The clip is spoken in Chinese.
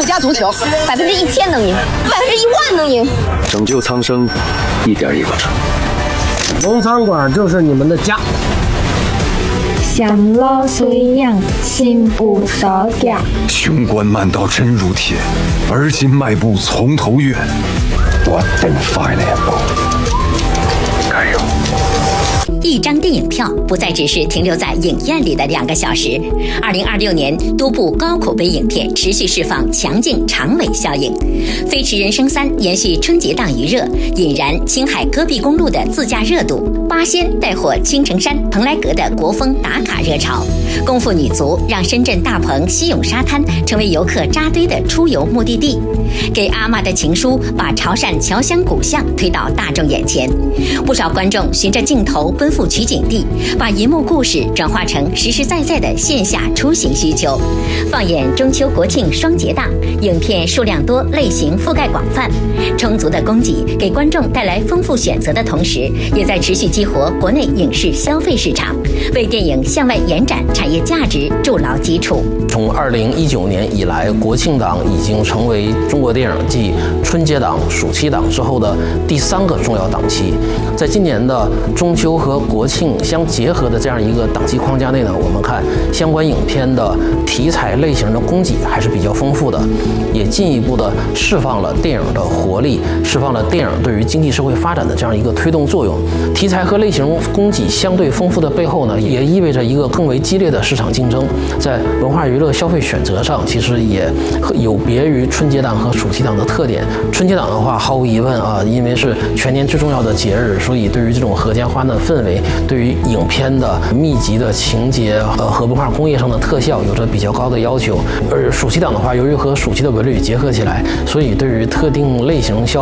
家足球，1000%能赢，10000%能赢。 拯救苍生，一点一个成。 农餐馆就是你们的家。 享乐虽养，心不手脚。 雄关漫道真如铁，而今迈步从头越。我定快了一步，加油！ 一张电影票不再只是停留在影院里的2个小时。2026年，多部高口碑影片持续释放强劲长尾效应，《飞驰人生3》延续春节档余热，引燃青海戈壁公路的自驾热度；《八仙》带火青城山、蓬莱阁的国风打卡热潮；《功夫女足》让深圳大鹏西涌沙滩成为游客扎堆的出游目的地；《给阿嬷的情书》把潮汕侨乡古巷推到大众眼前。不少观众循着镜头奔赴取景地，把银幕故事转化成实实在在的线下出行需求。放眼中秋国庆双节档，影片数量多，类型覆盖广泛，充足的供给给观众带来丰富选择的同时，也在持续激活国内影视消费市场，为电影向外延展产业价值筑牢基础。 从2019年以来，国庆档已经成为中国电影继春节档、暑期档之后的第3个重要档期。在今年的中秋和国庆相结合的这样一个档期框架内呢，我们看相关影片的题材类型的供给还是比较丰富的，也进一步的释放了电影的活力，释放了电影对于经济社会发展的这样一个推动作用。题材和类型供给相对丰富的背后呢，也意味着一个更为激烈的市场竞争。在文化娱乐消费选择上，其实也有别于春节档和暑期档的特点。春节档的话，毫无疑问啊，因为是全年最重要的节日，所以对于这种合家欢的氛围，对于影片的密集的情节和文化工业上的特效有着比较高的要求。而暑期档的话，由于和暑期的文旅结合起来，所以对于特定类型消